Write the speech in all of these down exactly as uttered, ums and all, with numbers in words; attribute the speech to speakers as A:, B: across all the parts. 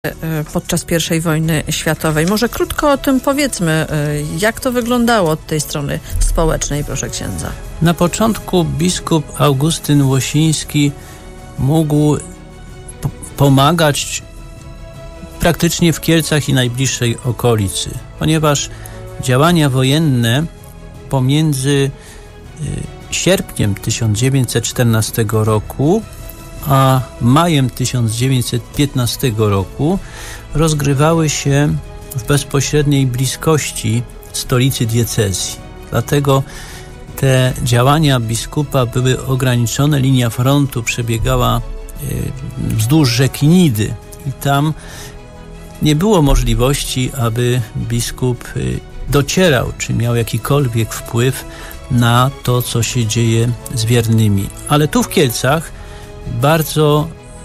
A: podczas pierwszej wojny światowej. Może krótko o tym powiedzmy, jak to wyglądało od tej strony społecznej, proszę księdza.
B: Na początku biskup Augustyn Łosiński mógł p- pomagać praktycznie w Kielcach i najbliższej okolicy, ponieważ działania wojenne pomiędzy y, sierpniem tysiąc dziewięćset czternastego roku a majem tysiąc dziewięćset piętnastego roku rozgrywały się w bezpośredniej bliskości stolicy diecezji. Dlatego te działania biskupa były ograniczone. Linia frontu przebiegała wzdłuż rzeki Nidy i tam nie było możliwości, aby biskup docierał, czy miał jakikolwiek wpływ na to, co się dzieje z wiernymi. Ale tu w Kielcach bardzo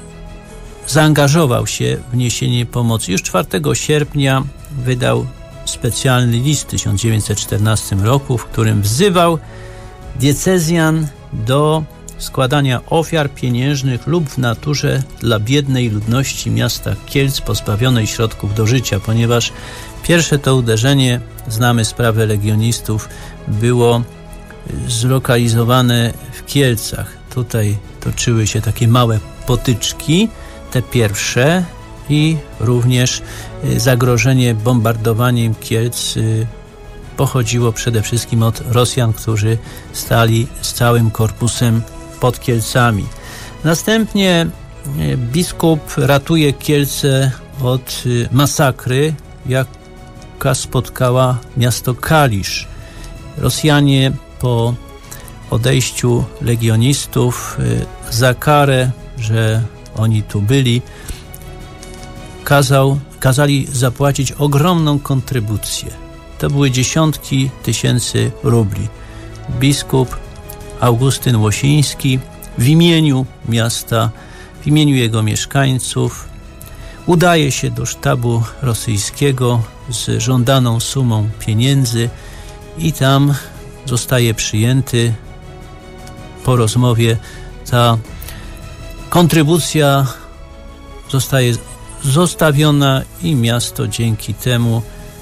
B: zaangażował się w niesienie pomocy. Już czwartego sierpnia wydał specjalny list w tysiąc dziewięćset czternastym roku, w którym wzywał diecezjan do składania ofiar pieniężnych lub w naturze dla biednej ludności miasta Kielc pozbawionej środków do życia, ponieważ pierwsze to uderzenie, znamy sprawę legionistów, było zlokalizowane w Kielcach. Tutaj toczyły się takie małe potyczki, te pierwsze, i również zagrożenie bombardowaniem Kielc pochodziło przede wszystkim od Rosjan, którzy stali z całym korpusem pod Kielcami. Następnie biskup ratuje Kielce od masakry, jaka spotkała miasto Kalisz. Rosjanie po odejściu legionistów za karę, że oni tu byli, kazał, kazali zapłacić ogromną kontrybucję. To były dziesiątki tysięcy rubli. Biskup Augustyn Łosiński w imieniu miasta, w imieniu jego mieszkańców udaje się do sztabu rosyjskiego z żądaną sumą pieniędzy i tam zostaje przyjęty. Po rozmowie ta kontrybucja zostaje zostawiona i miasto dzięki temu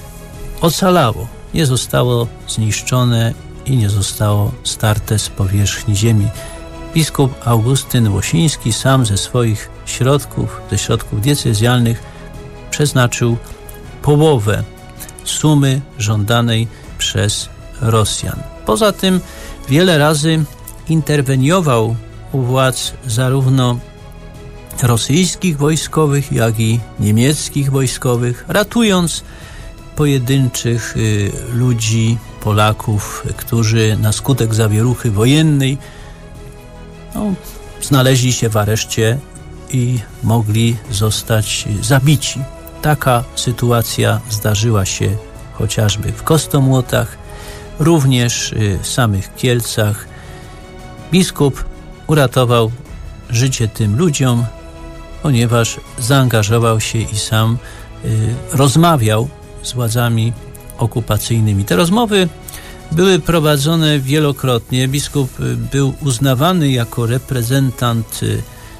B: ocalało. Nie zostało zniszczone i nie zostało starte z powierzchni ziemi. Biskup Augustyn Łosiński sam ze swoich środków, ze środków diecezjalnych przeznaczył połowę sumy żądanej przez Rosjan. Poza tym wiele razy interweniował u władz zarówno rosyjskich wojskowych, jak i niemieckich wojskowych, ratując pojedynczych y, ludzi, Polaków, którzy na skutek zawieruchy wojennej no, znaleźli się w areszcie i mogli zostać zabici. Taka sytuacja zdarzyła się chociażby w Kostomłotach, również y, w samych Kielcach. Biskup uratował życie tym ludziom, ponieważ zaangażował się i sam y, rozmawiał z władzami okupacyjnymi. Te rozmowy były prowadzone wielokrotnie. Biskup y, był uznawany jako reprezentant y,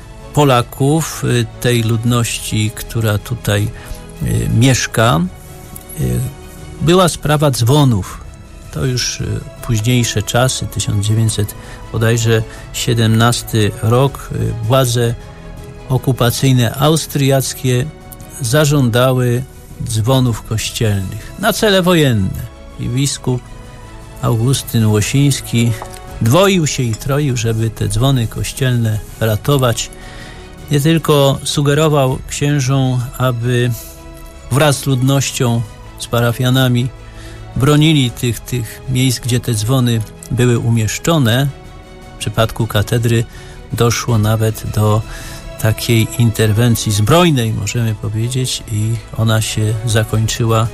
B: Polaków, y, tej ludności, która tutaj y, mieszka. Y, była sprawa dzwonów. To już y, późniejsze czasy, tysiąc dziewięćset bodajże siedemnasty rok. Y, władze okupacyjne austriackie zażądały dzwonów kościelnych na cele wojenne i biskup Augustyn Łosiński dwoił się i troił, żeby te dzwony kościelne ratować. Nie tylko sugerował księżom, aby wraz z ludnością, z parafianami bronili tych, tych miejsc, gdzie te dzwony były umieszczone. W przypadku katedry doszło nawet do takiej interwencji zbrojnej, możemy powiedzieć, i ona się zakończyła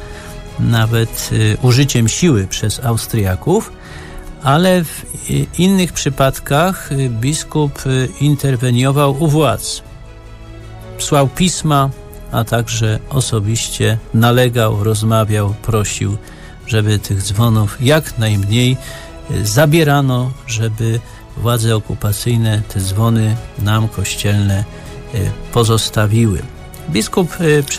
B: nawet y, użyciem siły przez Austriaków, ale w y, innych przypadkach y, biskup y, interweniował u władz. Słał pisma, a także osobiście nalegał, rozmawiał, prosił, żeby tych dzwonów jak najmniej y, zabierano, żeby władze okupacyjne te dzwony nam kościelne pozostawiły. Biskup y,